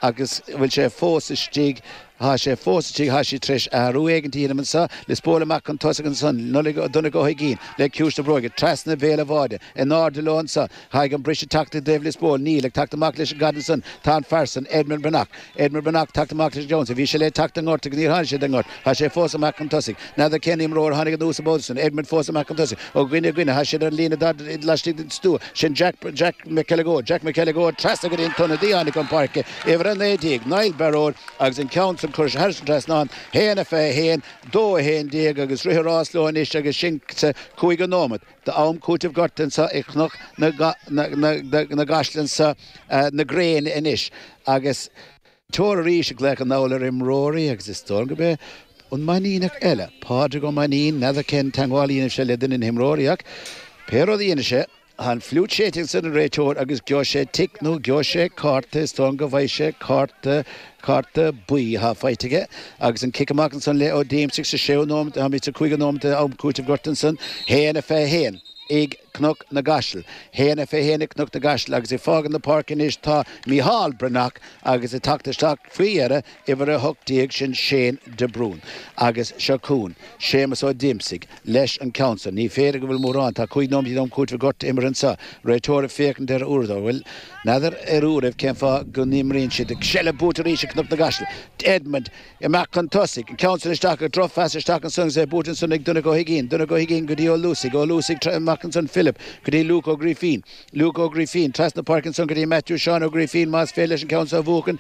agus bhfuil sé fósastíg ha sé tris ruegentí man sa le spóla mac an tosagan son donna go higín le cústa broige trasna véla váde en ardalón sa haig an brisha takta David Spól ní le takta mac leis Gadanson Tan Farson Edmund Banach takta mac leis Jones vi sé le takta ngort ní han sé ngort ha sé fósa mac an tosig na the Kenny Mroor hanig an úsa Bodson Edmund fósa mac an tosig og gwine ha sé an lína dad lastig stú sin Jack McKelligo trasna go in tonna di hanig an parke iver an édig Niall Barrow agus an council Curs Harris ná héana fé dó déag agus ruhráslóin is agus sinkse chuig an nómad de am cútih gortan sa ichnoch na gaslan sa na gréin inis agus tóirí le an nálar imróí agus is tó go be an maníach eile páidir go manín neidir cin tanháilíon se le in himróíach pérodíine se han flútséting san an réitóir agus geo sé ticnú geo sé carta is tó go bhaid sé carta buí ha feitige agus an kickamach san le ó déimsig sa séúnóm ha mit a chuig an nóm de am cútih gortan san héana fé héan ag knock na gasel héna fé héna knock na gasel agus fágan na parkin is tá Micheál Brenach agus takteach friere iwwer a hochtíag sin Shane de Brún agus Shakún sémas ó dimsig leis an council ní féidir go bhfuil mórán tá chuig nómí dom cúit got imran sa réitóir fécin der úrdá bhfuil nadidir úrah cén fá go nímríonn si de selle bútarí se knock na gasel Edmund I mac an tosig an council isteach a drof fast isteach an sung sé bútan sunnig duna go higín go dí ó Lúsig Mackinson Philip could he Luke O'Griffin Trasna Parkinson could he Matthew Sean O'Griffin Mas Féiles and Council Vukan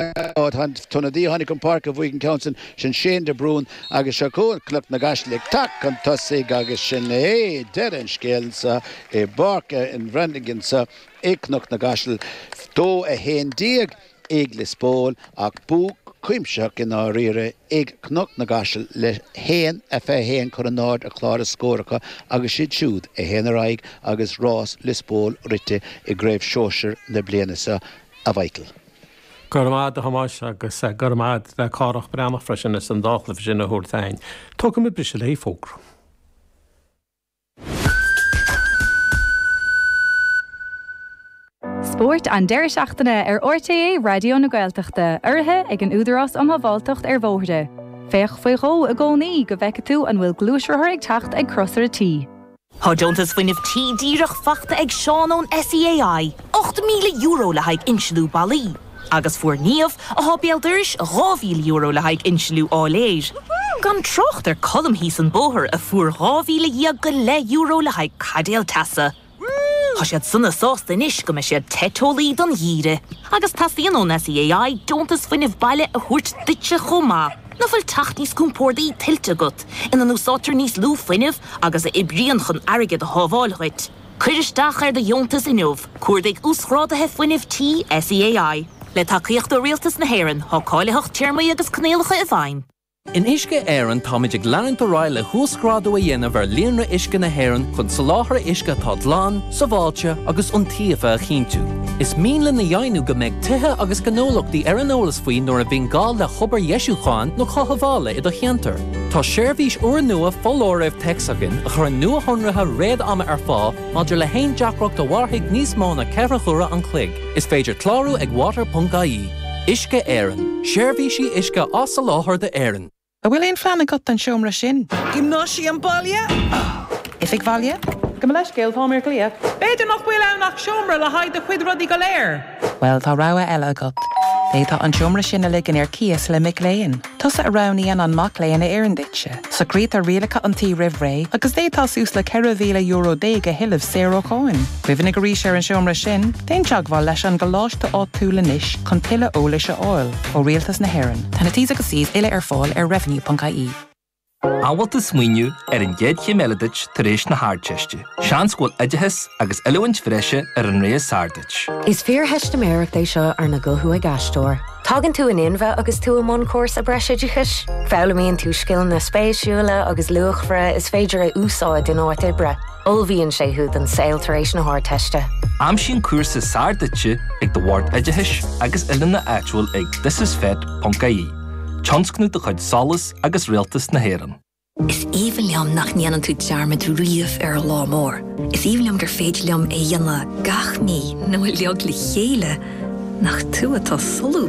Tonadí Honeycomb Park of Wigan Council Shin Shane de Brún agus Shakún Cluck na Gashlik tak an tosig agus sin derin scéalsa barca in Vrandingen sa knock na Gashel dó a hen diag ag Lisbol ach bú cuimseach in áíre ag knock na Gashel le héan a fé héan chu an nád a chláir a scóracha agus siad siúd a héanaráig agus Ross Lisbol rite I gréibh seoir na blianasa a bhaicil. Gormad a hamáis agus gormad le cárach breamach freisin is an dáchla sin na húrtain. Tógam mi brise le fógra. Sport an deir seachtaine RTA Radio na Gaeltachta urthe ag an údarás am bháltacht bhóirde. Féach faoi ró a gcónaí go bheice tú an bhfuil glúisrthir ag teacht ag crossar a tí. Tá Jonas fuineh tí díreach fachta ag Seán ón SEAI, €8,000 le haig insilú Balí. Agus fuair níomh a hábéaldirs €2,000 le haig insilú áléir. Gan trocht colm hís an bóthir a fuair €2,000 go le le haig cadéal tasa. Tá siad sunna sásta inis go me siad tetólaí don dhíre. Agus tasaíon ón SEAI Jonas fuineh baile a thuirt duite chomá. Na bhfuil tacht níos cúmpórdaí tiltte gut, ina úsátar níos lú fuineh agus a ibríon chun airgid a hábháilchuit. Cuiristeach de Jontas inmh, cuairdaigh úsrádathe fuineh tí SEAI. Le takeíocht do rialtas na hÉireann, há cáileach tíirmaí agus cnéalacha a bhain. In Uisce Éireann táid ag leann do ráile thuascrádú a dhéanamh ar líonra Uisce na hÉireann chun sa láthair Uisce tá dlán, sa bháilte agus an tíomh a chinntiú. Is míle na dhéanú go méid tithe agus gnólachtaí ar an ólas faoin nuair a bhíon gá le chobar Ieisúcháin nó chahabhála I do cheantar. Tá seirbhís uair nua fóláirimh texagan a chur an nua-honratha réad ama ar fá maidir le haon deacracht do bharthaigh níos mó na ceithre chura an clig. Is féidir clárú ag water.ie. Uisce Éireann. Seirbhísí Uisce as sa láthair de Éireann. A bhfuil éon fleanna got an seomra sin. Gymnáisií an baile? If ag bhaile? Go me leis céal táimir clia. Beidir nach bhfuil annach seomra le haid a chuid rudaí go léir. Well, tá rá eile agat. Détá an seomra sin a ligan ar cías le mic léin. Tusa a raníon an mac léin a éan ditse. Sa grít a rialacha an tí rih ré, agus détá sús le €1,000 a hiileh sérócháin. Cuihannig go ríis ar an seomra sin, déon teagháil leis an go láiste á túla níis chun pile ólais a áil ó rialtas na hÉireann. Tána tí agus síos ile ar fáil ar revenue.ie. Ábhalt is smuoinú ar an gcéad chimeladit tar éis na háirteiste. Sean scoil idithas agus eilehhaint freise ar an réas sardait. Is fear heiste méireach é seo ar na gulthú ag gastóir. Tágann tú in inbheith agus tú amón córs a breisidichas. Fálamíonn tú scill na spéisiúla agus luachfra is féidir a úsáid in áit ibre. Olbhíonn sé húd an saoil tar éis na háirteiste. Am sin cuasa sardaite ag do bhhart idithis agus ilan na actual ag thisisfed.ie. Tjanscnú do chuid solas agus rialtas na hÉireann. Is íomhliam nach níanaan tú dearmid riamh ar lámór. Is íomhliam gur féidir liam é dhéanana gach mí nó leag le chéile nach tú atá solú.